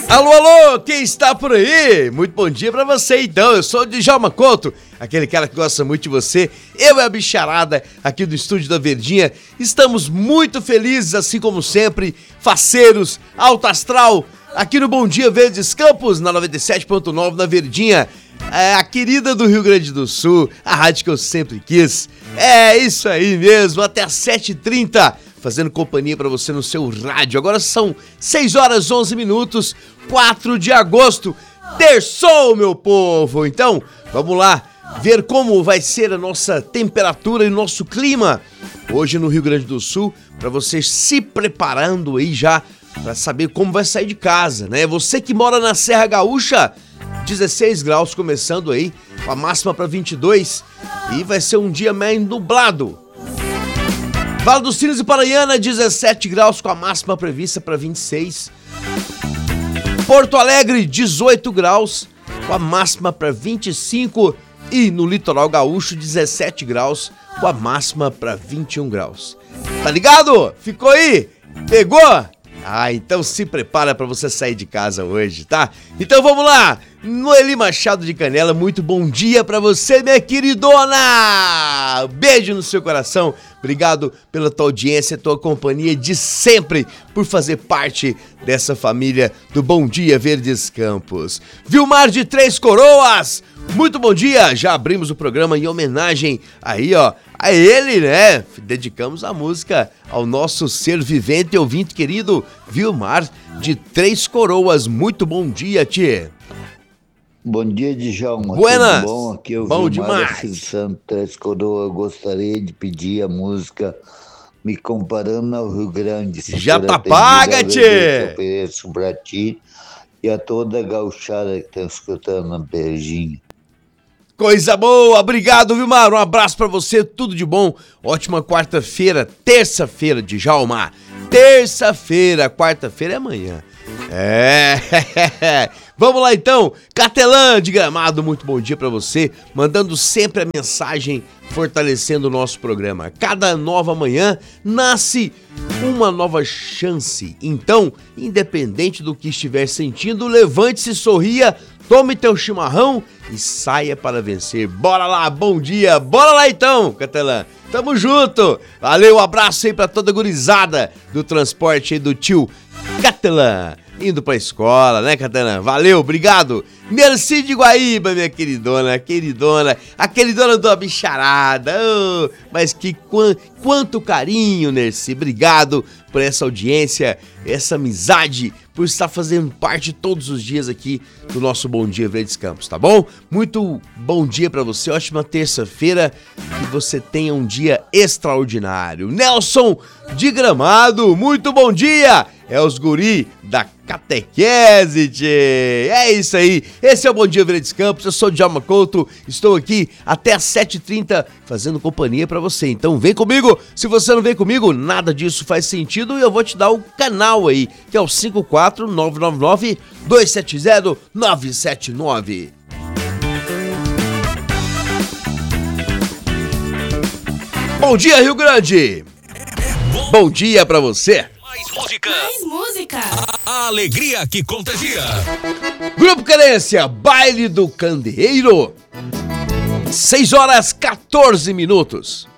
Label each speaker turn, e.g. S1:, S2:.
S1: Alô, alô, quem está por aí? Muito bom dia pra você, então. Eu sou o Djalma Couto, aquele cara que gosta muito de você. Eu e a bicharada aqui do estúdio da Verdinha. Estamos muito felizes, assim como sempre, faceiros, alto astral, aqui no Bom Dia Verdes Campos, na 97.9, na Verdinha. É a querida do Rio Grande do Sul, a rádio que eu sempre quis. É isso aí mesmo, até às 7h30, fazendo companhia pra você no seu rádio. Agora são 6h11, 4 de agosto. Terçou, meu povo! Então, vamos lá ver como vai ser a nossa temperatura e o nosso clima hoje no Rio Grande do Sul, pra você se preparando aí já pra saber como vai sair de casa, né? Você que mora na Serra Gaúcha, 16 graus começando aí, com a máxima para 22, e vai ser um dia meio nublado. Vale dos Sinos e Paranhana, 17 graus com a máxima prevista para 26. Porto Alegre, 18 graus com a máxima para 25. E no Litoral Gaúcho, 17 graus com a máxima para 21 graus. Tá ligado? Ficou aí? Pegou? Ah, então se prepara pra você sair de casa hoje, tá? Então vamos lá! Noeli Machado de Canela, muito bom dia pra você, minha queridona! Beijo no seu coração, obrigado pela tua audiência, tua companhia de sempre, por fazer parte dessa família do Bom Dia Verdes Campos. Vilmar de Três Coroas, muito bom dia! Já abrimos o programa em homenagem aí, ó, a ele, né? Dedicamos a música ao nosso ser vivente e ouvinte querido, Vilmar de Três Coroas. Muito bom dia, tchê.
S2: Bom dia, Djalma.
S1: Buenas.
S2: Tudo bom? Aqui é o
S1: Bom
S2: Vilmar
S1: demais.
S2: de Santo Três Coroas. Gostaria de pedir a música Me Comparando ao Rio Grande. Se
S1: Já
S2: for
S1: tá
S2: atendida,
S1: paga,
S2: eu
S1: tchê.
S2: ofereço pra ti e a toda a gauchada que tá escutando na Beijinho.
S1: Coisa boa, obrigado, Vilmar, um abraço pra você, tudo de bom, ótima quarta-feira, terça-feira, Djalma, terça-feira, quarta-feira é amanhã, vamos lá então, Catelã de Gramado, muito bom dia pra você, mandando sempre a mensagem, fortalecendo o nosso programa, cada nova manhã nasce uma nova chance, então, independente do que estiver sentindo, levante-se, sorria, tome teu chimarrão e saia para vencer. Bora lá, bom dia. Bora lá então, Catelã. Tamo junto. Valeu, abraço aí pra toda a gurizada do transporte aí do tio Catelã. Indo pra escola, né, Catelã? Valeu, obrigado. Merci de Guaíba, minha queridona, a queridona da bicharada. Oh, mas que quanto carinho, Nercy. Obrigado por essa audiência, essa amizade, por estar fazendo parte todos os dias aqui do nosso Bom Dia Verdes Campos, tá bom? Muito bom dia pra você, ótima terça-feira, que você tenha um dia extraordinário. Nelson de Gramado, muito bom dia! É os guri da catequese, tchê. É isso aí, esse é o Bom Dia Verdes Campos, eu sou o Djalma Couto, estou aqui até às 7h30 fazendo companhia pra você, então vem comigo, se você não vem comigo, nada disso faz sentido e eu vou te dar o canal aí, que é o 54999-270-979. Bom dia, Rio Grande! Bom dia pra você!
S3: Mais música!
S4: Mais música!
S3: A alegria que contagia!
S1: Grupo Querência, Baile do Candeeiro. 6h14.